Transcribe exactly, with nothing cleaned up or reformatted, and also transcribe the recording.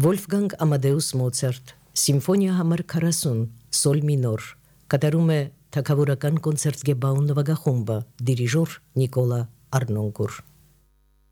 Վոլֆգանգ Ամադեուս Մոցարտ, Սիմֆոնիա համար քառասուն, սոլ մինոր, կատարում է թագավորական կոնցերտգեբաու նվագախումբը, դիրիժոր Նիկոլա Արնոնկուր։